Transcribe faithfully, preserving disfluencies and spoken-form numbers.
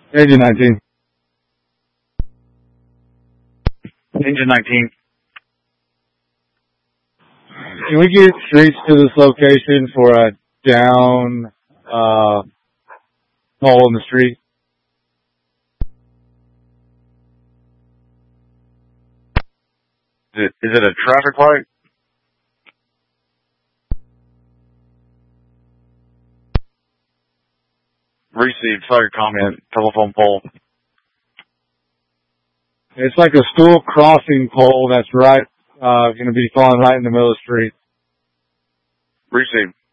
Engine nineteen. Engine nineteen. Can we get streets to this location for a down uh, pole in the street? Is it, is it a traffic light? Received. Fire comment. Telephone pole. It's like a school crossing pole that's right, uh, going to be falling right in the middle of the street. Received.